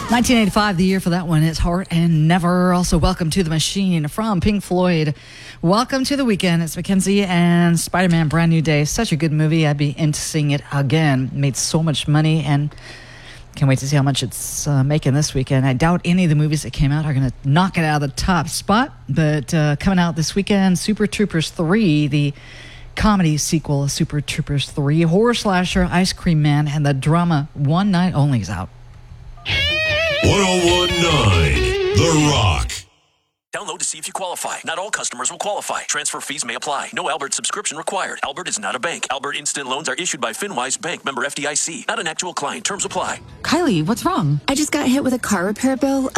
1985, the year for that one. It's Heart and Never. Also, Welcome to the Machine from Pink Floyd. Welcome to the weekend. It's Mackenzie and Spider-Man Brand New Day. Such a good movie. I'd be into seeing it again. Made so much money and can't wait to see how much it's making this weekend. I doubt any of the movies that came out are going to knock it out of the top spot. But coming out this weekend, Super Troopers 3, the comedy sequel of Super Troopers 3, horror slasher Ice Cream Man, and the drama One Night Only is out. 1019 The Rock. Download to see if you qualify. Not all customers will qualify. Transfer fees may apply. No Albert subscription required. Albert is not a bank. Albert Instant Loans are issued by FinWise Bank, member FDIC. Not an actual client. Terms apply. Kylie, what's wrong? I just got hit with a car repair bill